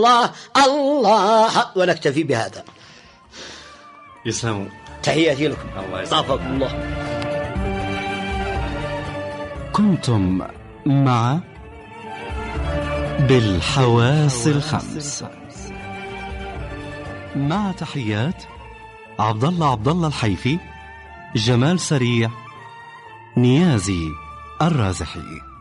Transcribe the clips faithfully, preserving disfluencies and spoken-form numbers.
الله الله. ونكتفي بهذا. يسلموا. تحياتي لكم. الله يسلمكم. الله. كنتم مع بالحواس الخمس مع تحيات عبد الله عبد الله الحيفي، جمال سريع، نيازي الرازحي.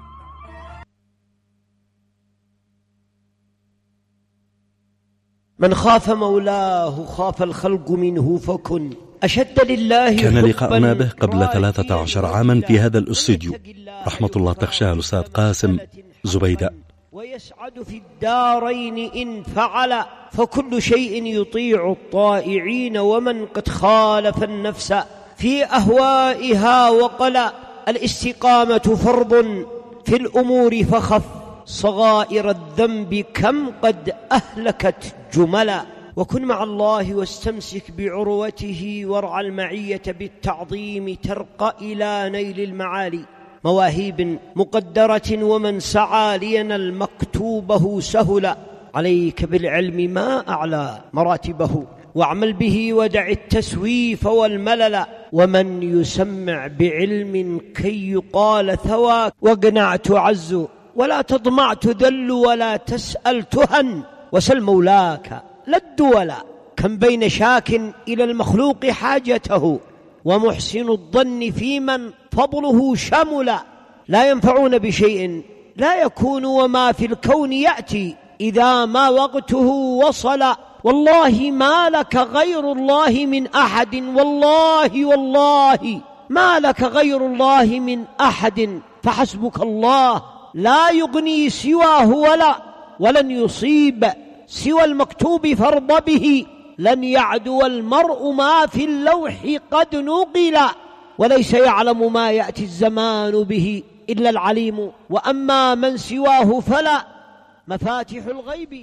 من خاف مولاه خاف الخلق منه فكن أشد لله. كان لقاؤنا به قبل ثلاثة عشر عاما في هذا الاستوديو، رحمة الله تخشى الأستاذ قاسم زبيدة. ويسعد في الدارين إن فعل، فكل شيء يطيع الطائعين، ومن قد خالف النفس في أهوائها وقلى. الاستقامة فرض في الأمور فخف، صغائر الذنب كم قد أهلكت جملا. وكن مع الله واستمسك بعروته، وارعى المعية بالتعظيم ترقى إلى نيل المعالي. مواهب مقدرة ومن سعى لينل مكتوبه سهلا. عليك بالعلم ما أعلى مراتبه، واعمل به ودع التسويف والملل. ومن يسمع بعلم كي يقال ثواك، واقنع تعز ولا تضمع تذل، ولا تسأل تهن وسل مولاك لا الدول. كم بين شاك إلى المخلوق حاجته، ومحسن الظن في من فضله شمل. لا ينفعون بشيء لا يكون، وما في الكون يأتي إذا ما وقته وصل. والله ما لك غير الله من أحد، والله والله ما لك غير الله من أحد، فحسبك الله لا يغني سواه ولا ولن يصيب سوى المكتوب فارض به. لن يعدو المرء ما في اللوح قد نقل، وليس يعلم ما يأتي الزمان به إلا العليم. وأما من سواه فلا مفاتيح الغيب.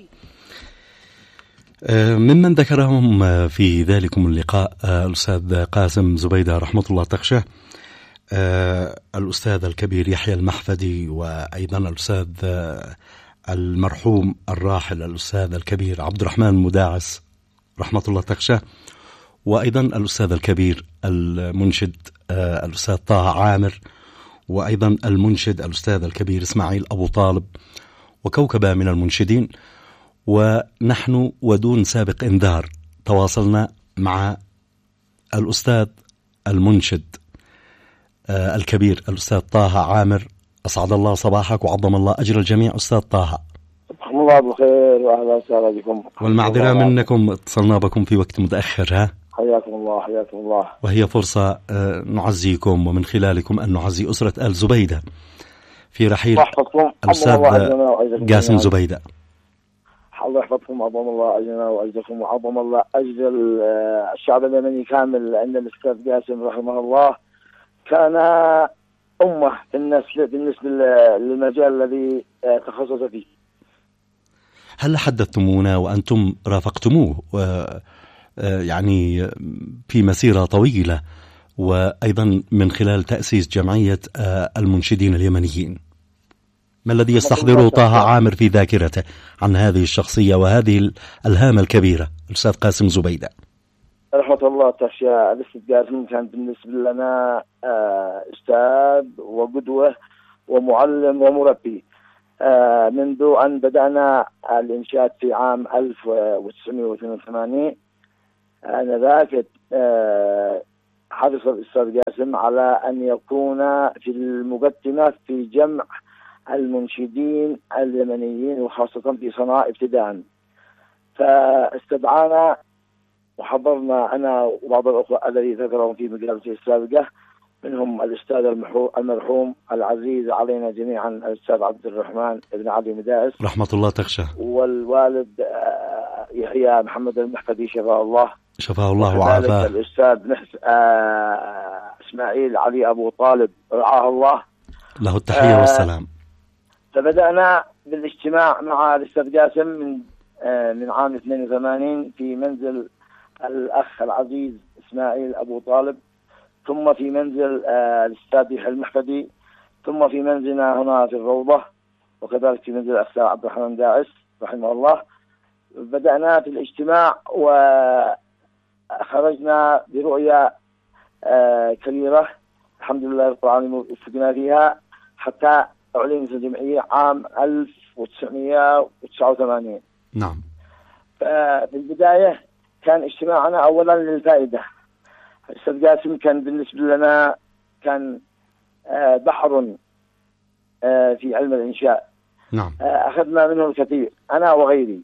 ممن ذكرهم في ذلكم اللقاء الأستاذ قاسم زبيدة رحمة الله تخشى، الأستاذ الكبير يحيى المحفدي، وأيضا الأستاذ المرحوم الراحل الأستاذ الكبير عبد الرحمن مداعس رحمة الله تخشى، وأيضا الأستاذ الكبير المنشد الأستاذ طه عامر، وأيضا المنشد الأستاذ الكبير إسماعيل أبو طالب، وكوكبة من المنشدين. ونحن ودون سابق إنذار تواصلنا مع الأستاذ المنشد الكبير الأستاذ طه عامر. أسعد الله صباحك وعظم الله أجر الجميع أستاذ طه. صباح الله بخير وأهلا وسهلا بكم. والمعذرة منكم اتصلنا بكم في وقت متأخر. ها حياكم الله حياكم الله. وهي فرصة نعزيكم ومن خلالكم أن نعزي أسرة آل زبيدة في رحيل الأستاذ قاسم زبيدة. الله يحفظكم وعظم الله أجرنا وأجركم وعظم الله أجر الشعب اليمني كامل. عند الأستاذ قاسم رحمه الله كان أمة بالنسبة للمجال الذي تخصص فيه. هل حدثتمونا وأنتم رافقتموه يعني في مسيرة طويلة، وأيضا من خلال تأسيس جمعية المنشدين اليمنيين، ما الذي يستحضره طه عامر في ذاكرته عن هذه الشخصية وهذه الهامة الكبيرة الأستاذ قاسم زبيدة؟ رحمة الله تخشى الأستاذ قاسم كان بالنسبة لنا أستاذ وقدوة ومعلم ومربي. منذ أن بدأنا الإنشاد في عام ألف وتسعمائة واثنين وثمانين آنذاك حرص الأستاذ قاسم على أن يكون في المقدمة في جمع المنشدين اليمنيين وخاصة في صنعاء ابتداء. فاستدعانا وحضرنا أنا وبعض الأخوة الذي ذكرهم في مجالسه السابقة، منهم الأستاذ المرحوم العزيز علينا جميعا الأستاذ عبد الرحمن بن علي مداعس رحمة الله تخشى، والوالد يحيى محمد المحفدي شفاه الله شفاه الله وعافاه، الأستاذ إسماعيل علي أبو طالب رعاه الله له التحية آه والسلام. فبدأنا بالاجتماع مع الأستاذ قاسم من آه من عام اثنين وثمانين في منزل الأخ العزيز إسماعيل أبو طالب، ثم في منزل آه الأستاذ يحيى المحفدي، ثم في منزلنا هنا في الروضة، وكذلك في منزل الأستاذ عبد الرحمن داعس رحمه الله. بدأنا في الاجتماع وخرجنا برؤية آه كبيرة الحمد لله رب العالمين وفقنا فيها حتى أعلنت الجمعية عام ألف وتسعمائة وتسعة وثمانين. نعم. ففي البداية كان اجتماعنا أولا للفائدة. الأستاذ قاسم كان بالنسبة لنا كان آه بحر آه في علم الإنشاء. نعم. آه أخذنا منه الكثير أنا وغيري،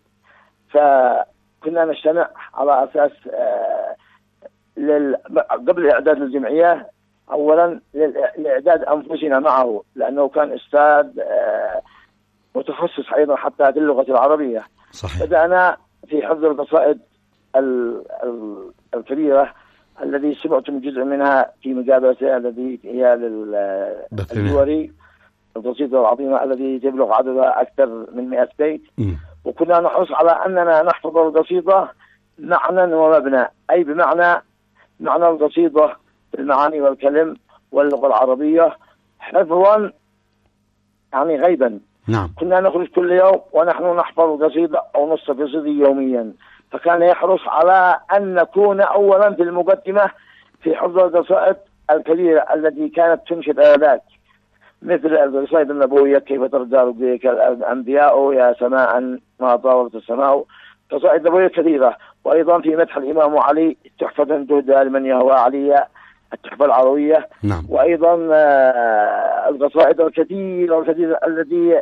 فكنا نجتمع على أساس آه لل... قبل إعداد الجمعية أولا لإعداد أنفسنا معه، لأنه كان أستاذ آه متخصص أيضا حتى في اللغة العربية. صحيح. بدأنا في حفظ القصائد ال... ال... الكبيرة الذي سمعتم جزء منها في مقابلته الذي هي للدوري القصيدة العظيمة الذي تبلغ عددها أكثر من مئة بيت. م. وكنا نحرص على أننا نحفظ القصيدة معنى ومبنى، أي بمعنى معنى القصيدة المعاني والكلم واللغة العربية حفظا يعني غيبا. نعم. كنا نخرج كل يوم ونحن نحفظ قصيدة أو نصف قصيدة يوميا، فكان يحرص على أن نكون أولا في المقدمة في حفظ القصائد الكبيرة التي كانت تنشد آلاف، مثل القصائد النبوية كيف ترجى ربك الأنبياء يا سماء ما طاولت السماء، قصائد نبوية كثيرة. وأيضا في مدح الإمام علي تحفة تهدى لمن يهوى علي التحفة العروية. نعم. وأيضا القصائد الكثيرة والكثيرة التي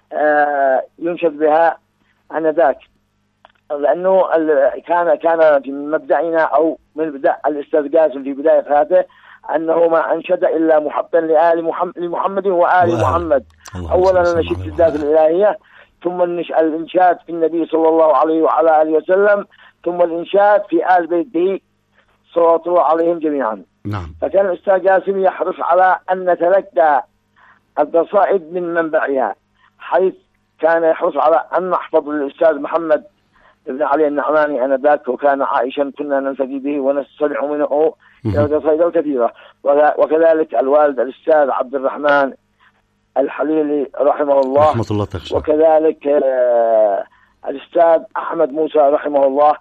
ينشد بها آنذاك، لأنه كان كان في مبدأنا أو من بدأ الأستاذ قاسم في بداية حياته أنه ما أنشد إلا محبا لآل محمد لمحمد وآل محمد. أولا نشد الذات الإلهية، ثم الإنشاد في النبي صلى الله عليه وعلى آله وسلم، ثم الإنشاد في آل بيته صلوات الله عليهم جميعا. نعم. فكان الأستاذ قاسم يحرص على أن نتلقى القصائد من منبعها، حيث كان يحرص على أن نحفظ للأستاذ محمد ابن علي النعماني آنذاك، وكان عائشا كنا نلتقي به ونستمع منه إلى القصائد الكثيرة. وكذلك الوالد الأستاذ عبد الرحمن الحليلي رحمه الله رحمة الله تخشى. وكذلك آه الأستاذ أحمد موسى رحمه الله.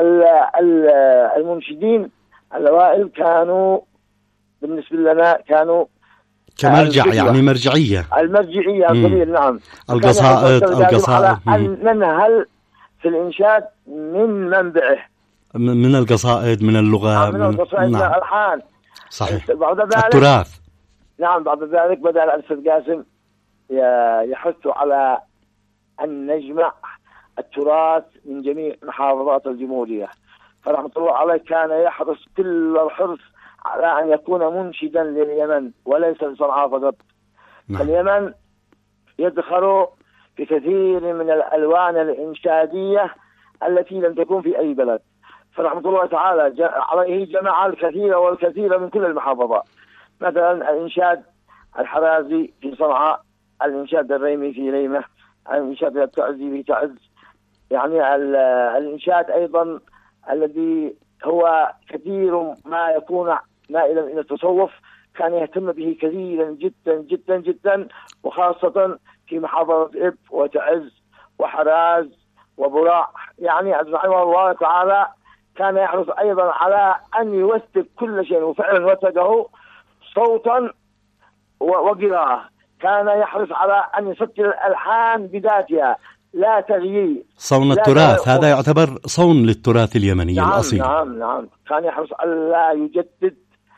المنشدين الأوائل كانوا بالنسبة لنا كانوا كمرجع يعني مرجعية المرجعية القليل. نعم. القصائد القصائد أن ننهل في الإنشاد من منبعه، من القصائد من اللغة من القصائد من الألحان. صحيح. بعد ذلك التراث. نعم. بعد ذلك بدأ الأستاذ قاسم يحث على أن نجمع التراث من جميع محافظات الجمهورية، فرحمة الله عليه كان يحرص كل الحرص على أن يكون منشدا لليمن وليس لصنعاء فقط. نعم. اليمن يدخل في كثير من الألوان الإنشادية التي لم تكن في أي بلد، فرحمة الله تعالى عليه جمع الكثير والكثير من كل المحافظات. مثلا الإنشاد الحرازي في صنعاء، الإنشاد الريمي في ريمة، الإنشاد التعزي في تعز. يعني الإنشاد أيضا الذي هو كثير ما يكون مائلا إلى التصوف كان يهتم به كثيرا جدا جدا جدا، وخاصة في محافظة إب وتعز وحراز وبراع. يعني رحمه الله تعالى كان يحرص أيضا على أن يوثق كل شيء، وفعلا وثقه صوتا وقراءة. كان يحرص على أن يسجل الألحان بذاتها لا تغيير. صون التراث هذا يعتبر صون للتراث اليمني. نعم. الأصيل. نعم نعم. كان يحرص ألا يجدد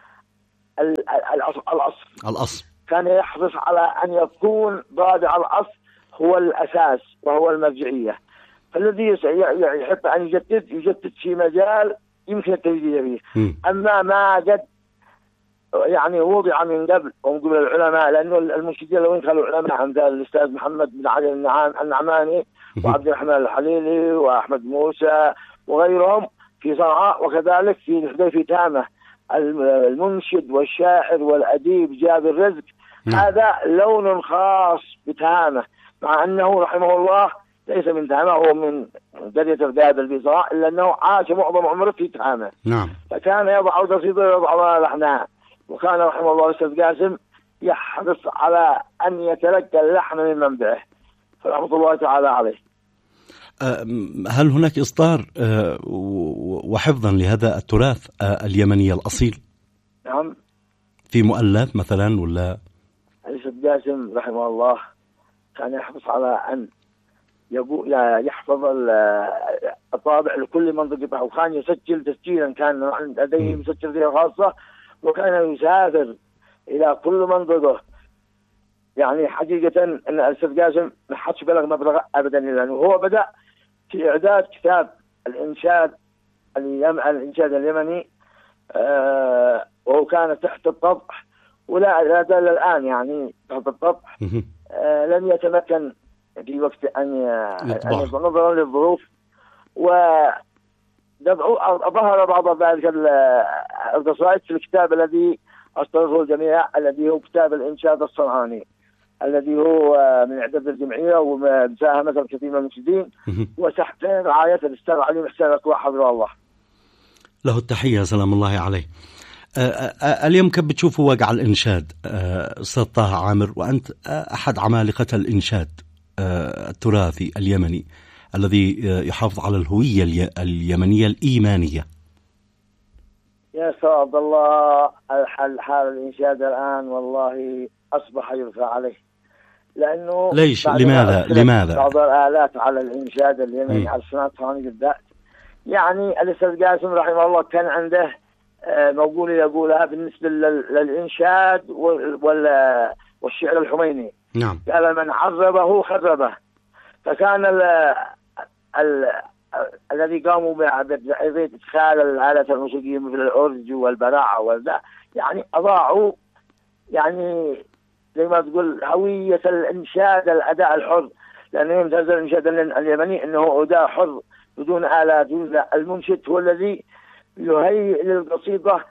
الأصل. الأصل. كان يحرص على أن يكون ضابع الأصل هو الأساس وهو المرجعية. فالذي يحب أن يجدد يجدد في مجال يمكن التجديد فيه. أما ما قد يعني وضع من قبل ومن قبل العلماء، لأنه المنشدين لو يدخلوا العلماء مثل الأستاذ محمد بن علي النعماني وعبد الرحمن الحليلي وأحمد موسى وغيرهم في صنعاء، وكذلك في حذيفة تامة المنشد والشاعر والأديب جابر رزق. هذا لون خاص بتهامة، مع أنه رحمه الله ليس من تهامة، هو من قرية القادة البيضاء، إلا أنه عاش معظم عمره في تهامة. نعم. فكان يضع قصيدة ويضع لحنها، وكان رحمه الله الأستاذ قاسم يحرص على أن يتلقى اللحن من منبعه، فرحمة الله تعالى عليه. هل هناك إصدار وحفظا لهذا التراث اليمني الأصيل؟ نعم. في مؤلف مثلا ولا؟ الأستاذ جاسم رحمه الله كان يحرص على أن يقول يحفظ الطابع لكل منطقة، وكان يسجل تسجيلا، كان لديه مسجل خاصة، وكان يسافر إلى كل منطقة. يعني حقيقة أن الأستاذ جاسم ما حدش بلغ مبلغ أبدا، لأنه هو بدأ في إعداد كتاب الإنشاد اليم... الإنشاد اليمني، آه وهو كان تحت الطبع، ولا لا زال الآن يعني تحت الطبع. آه لم يتمكن في وقت أن يطبع نظرا للظروف، وظهر بعض ذلك القصائد في الكتاب الذي أصدره الجميع، الذي هو كتاب الإنشاد الصنعاني، الذي هو من إعداد الجمعية ومساهمة الكثير من المنشدين وتحت رعاية الأستاذ علي محسن الأكوع حفظه الله. له التحية سلام الله عليه. اليوم كيف بتشوفوا واقع الإنشاد أستاذ طه عامر، وأنت أحد عمالقة الإنشاد التراثي اليمني الذي يحافظ على الهوية اليمنية الإيمانية؟ يا أستاذ عبد الله، الحال حال الإنشاد الآن والله أصبح يرفع عليه، لأنه ليش؟ لماذا؟ لماذا؟ بعض الآلات على الإنشاد اليمني على الصناعة الصناعية بالذات. يعني الأستاذ قاسم رحمه الله كان عنده مقولة يقولها بالنسبة للإنشاد والشعر الحميني. نعم. قال من عربه خربه. فكان ال ال الذي قاموا بإدخال الآلات الموسيقية مثل الأورج والبراعة والذا، يعني أضاعوا يعني زي ما تقول هوية الإنشاد الأداء الحر، لأنه يمتاز الإنشاد اليمني أنه أداء حر بدون آلات. المنشد هو الذي يهيئ للقصيدة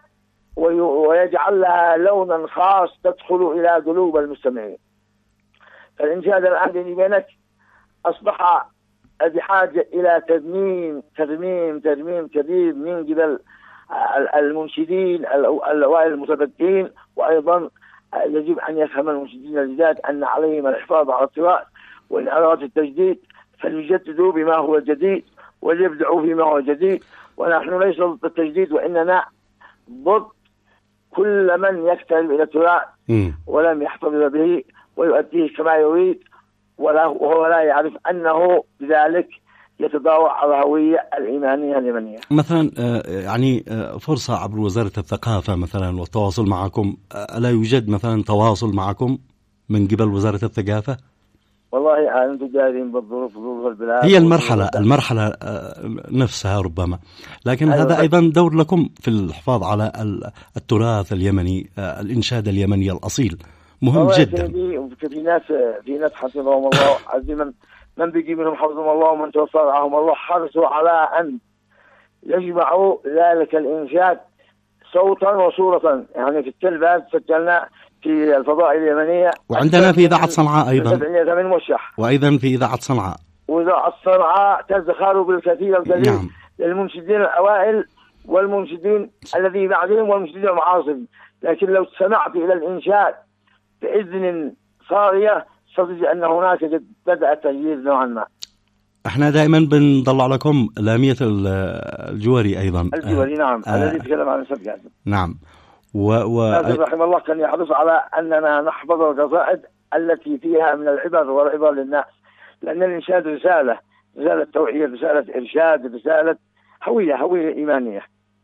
ويجعل لها لونا خاص تدخل إلى قلوب المستمعين. فالإنشاد الآن بيني وبينك أصبح بحاجة إلى ترميم ترميم ترميم كبير من قبل المنشدين الأوائل المتبدين، وأيضا يجب أن يفهم المنشدين الجداد أن عليهم الحفاظ على التراث، وإن أرادوا التجديد فليجددوا بما هو جديد وليبدعوا فيما هو جديد. ونحن ليس ضد التجديد، وإننا ضد كل من يكترث إلى التراث ولم يحتفظ به ويؤديه كما يريد، وهو لا يعرف أنه بذلك يتضاوع على الهوية الإيمانية اليمنية. مثلا يعني فرصة عبر وزارة الثقافة مثلا والتواصل معكم، ألا يوجد مثلا تواصل معكم من قبل وزارة الثقافة؟ والله أنتم جاهزين بالظروف ظروف البلاد، هي المرحلة المرحلة نفسها ربما، لكن أيوة. هذا أيضا دور لكم في الحفاظ على التراث اليمني، الإنشاد اليمني الأصيل مهم جدا. في ناس في ناس حفظهم الله عزيما، من بيجي منهم حفظهم الله ومن توفى معهم الله، حرصوا على أن يجمعوا ذلك الإنشاد صوتا وصورة. يعني في التلفاز سجلنا في الفضاء اليمنية، وعندنا في إذاعة صنعاء أيضا، من موشح، وأيضا في إذاعة صنعاء. وإذاعة صنعاء تزخر بالكثير القليل. نعم. للمنشدين الأوائل والمنشدين الذي بعدهم والمنشدين المعاصرين. لكن لو سمعت إلى الإنشاد بإذن صارية ستجد أن هناك بدأ التغيير نوعا ما. احنا دائما بنطلع لكم لامية الجواري أيضا. الجواري نعم، آه الذي تكلم عن الأستاذ قاسم. نعم. و... و... رحمه الله كان يحرص على أننا نحفظ القصائد التي فيها من العبر والعبر للناس، لأن الإنشاد رسالة، رسالة توعية، رسالة إرشاد، رسالة هوية هوية إيمانية.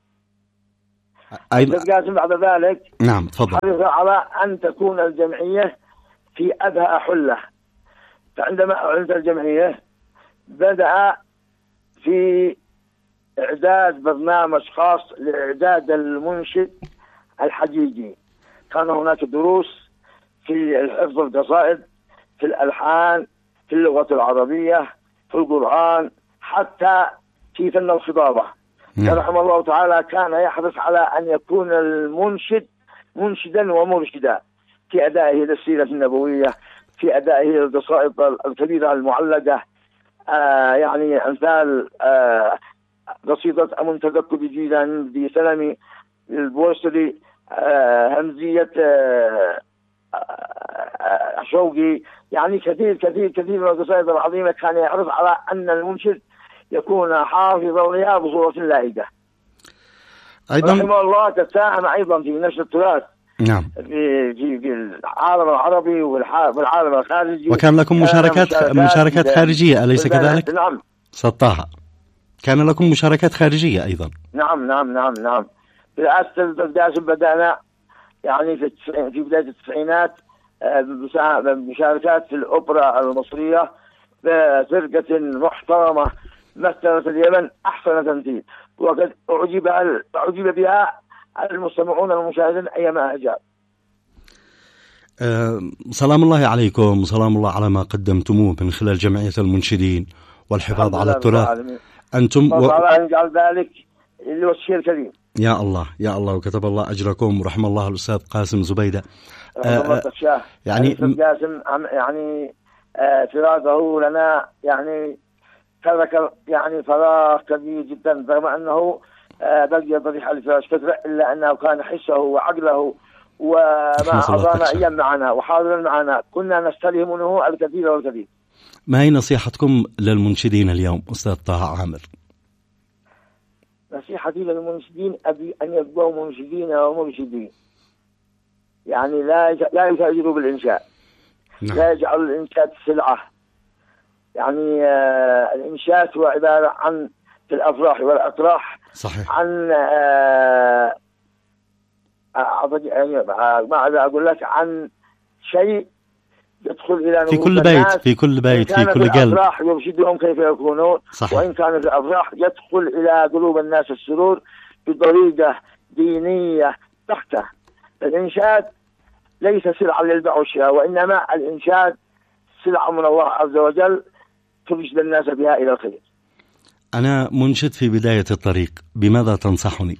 أيضا قاسم بعد ذلك نعم تفضل. حرص على أن تكون الجمعية في أبهى حلة. فعندما أعلنت الجمعية بدأ في إعداد برنامج خاص لإعداد المنشد الحقيقي. كان هناك دروس في الحفظ القصائد، في الألحان، في اللغة العربية، في القرآن، حتى في فن الخطابة. رحمه الله تعالى كان يحرص على أن يكون المنشد منشدا ومرشدا في أدائه للسيرة النبوية، في أدائه للقصائد الكبيرة المعلقة، آه يعني أمثال آه قصيدة أمن تذكر جيلان ذي سلمي البوصري، آه همزية آه شوقي، يعني كثير كثير كثير من القصائد العظيمة كان يحرص على أن المنشد يكون حافظا لها بصورة لائقة. أيضا رحمه الله تساهم أيضا في نشر التراث نعم في في في العالم العربي والعالم الخارجي، وكان لكم مشاركات مشاركات, مشاركات خارجية أليس كذلك؟ نعم سطاها كان لكم مشاركات خارجية أيضا. نعم نعم نعم نعم في الأساس بدأنا يعني في في بداية التسعينات مشاركات في الأوبرا المصرية بفرقة محترمة مثلت اليمن أحسن تمثيل، وقد أعجب أعجب بها المستمعون المشاهدين أيما أجاب. أه سلام الله عليكم وسلام الله على ما قدمتموه من خلال جمعية المنشدين والحفاظ على التراث. أنتم و... الله يجعل ذلك اللي هو الشيء الكريم. يا الله يا الله وكتب الله أجركم ورحم الله الأستاذ قاسم زبيدة. أه يعني قاسم يعني فراغه لنا يعني ترك يعني فراغ كبير جدا، رغم أنه بقي ضريح الفراش فترة، إلا أنه كان حسه وعقله وما أعطانا أيام معنا وحاضرا معنا، كنا نستلهم منه الكثير والكثير. ما هي نصيحتكم للمنشدين اليوم أستاذ طه عامر؟ نصيحتي للمنشدين أبي أن يبقوا منشدين ومرشدين، يعني لا لا يتاجروا بالإنشاء. نعم. لا يجعلوا الإنشاء سلعة، يعني آه الإنشاء هو عبارة عن في الأفراح والأطراح صحيح. عن آه يعني ما أقول لك عن شيء يدخل إلى في كل بيت في كل بيت في كل قلب. الأفراح يرشدهم كيف يكونون، وإن كان في الأفراح يدخل إلى قلوب الناس السرور بطريقة دينية بحتة. الإنشاد ليس سلعة للبيع والشراء، وإنما الإنشاد سلعة من الله عز وجل ترشد الناس بها إلى الخير. أنا منشد في بداية الطريق، بماذا تنصحني؟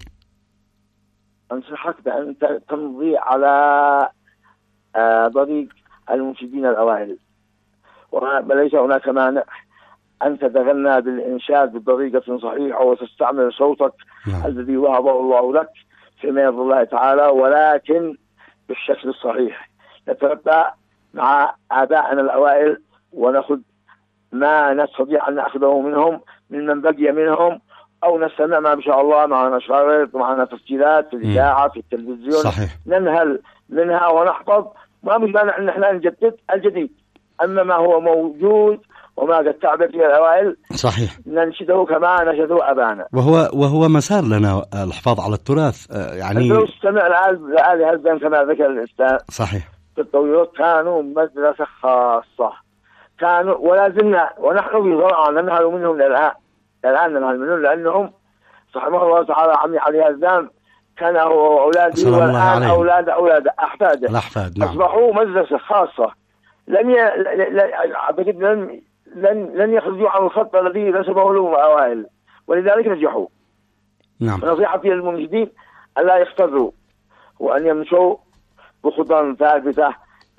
أنصحك بأن تمضي على طريق المنشدين الأوائل، وليس هناك مانع أن تتغنى بالإنشاد بطريقة صحيحة وتستعمل صوتك نعم. الذي وهبه الله لك فيما يرضي الله تعالى، ولكن بالشكل الصحيح. نتربى مع آبائنا الأوائل ونأخذ ما نستطيع أن نأخذه منهم ممن بقي منهم، أو نستمع ما بشاء الله معنا شرائط ومعنا تسجيلات في الإذاعة في التلفزيون صحيح. ننهل منها ونحفظ، ما مش مانع أن احنا نجدد الجديد، أما ما هو موجود وما قد تعبت فيه الأوائل صحيح ننشده كما نشدوا أبانا، وهو وهو مسار لنا الحفاظ على التراث. يعني لو استمع لآل هزم كما ذكر الأستاذ صحيح في الطويلات كانوا مدرسة خاصة، كانوا ولا زلنا ونحن في ضرعا ننهل منهم للآن الآن ننهل منهم، لأنهم رحمه الله تعالى عمي علي هزام كان هو وأولاده والآن أولاد أولاد أحفاده الأحفاد نعم. أصبحوا مدرسة خاصة، لن ي... أعتقد لن لن لن يخرجوا عن الخط الذي رسمه لهم الأوائل، ولذلك نجحوا. نعم. نصيحتي للمنشدين ألا يختاروا وأن يمشوا بخطى ثابتة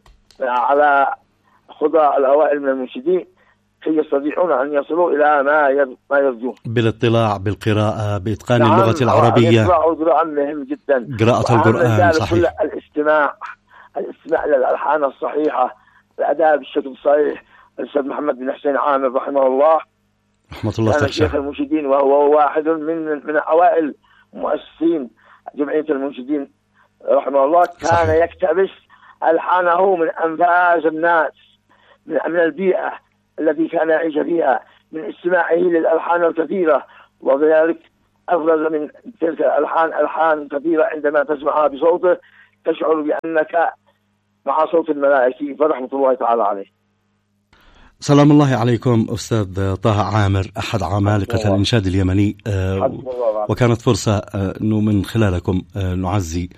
على خطى الأوائل من المنشدين كي يستطيعون أن يصلوا إلى ما ما يرجون بالاطلاع بالقراءة بإتقان نعم. اللغة العربية. قراءة القرآن مهم جدا، قراءة القرآن صحيح. الاستماع الاستماع للألحان الصحيحة، الأداء بالشكل الصحيح. الأستاذ محمد بن حسين عامر رحمه الله رحمة الله كان شيخ المنشدين، وهو واحد من من أوائل مؤسسين جمعية المنشدين رحمه الله، كان صحيح. يكتبس ألحانه من أنفاس الناس من من البيئة التي كان يعيش فيها، من استماعه للألحان الكثيرة، وذلك أفضل من تلك الألحان ألحان كثيرة عندما تسمعها بصوته تشعر بأنك مع صوت الملائكة، فرحمة الله تعالى عليه. سلام الله عليكم أستاذ طه عامر، أحد عمالقة الإنشاد اليمني، آه وكانت فرصة آه أنه من خلالكم آه نعزي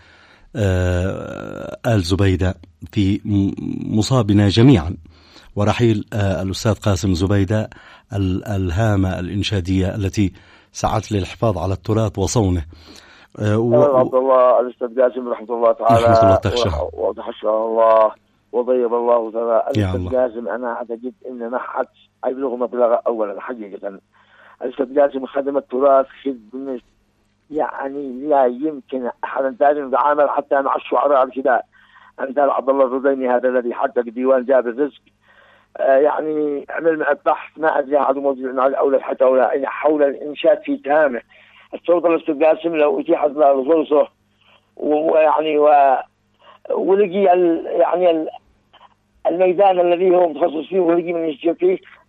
آه آل زبيدة في مصابنا جميعا، ورحيل آه الأستاذ قاسم زبيدة الهامة الإنشادية التي سعت للحفاظ على التراث وصونه. آه و... عبد الله الأستاذ قاسم رحمة الله تعالى رحمة الله تخشى وتحشى الله وضيب الله تعالى. الأستاذ قاسم أنا أعتقد إن ما حد يبلغ مبلغ أولا حقيقة. الأستاذ قاسم خدم التراث خدمة يعني لا يمكن أحد أن يتعامل حتى مع الشعراء الكبار. أمثال عبد الله الرزيني هذا الذي حقق ديوان جابر الرزق، آه يعني عمل مع البحث ما أدري هذا موضوع على أولى حتى أولى حول الإنشاد في تامه. التفضل أستاذ قاسم لو أتيحت له فرصة ويعني و ولقي ال... يعني ال... الميدان الذي هو متخصص فيه ولقي من يشتغل فيه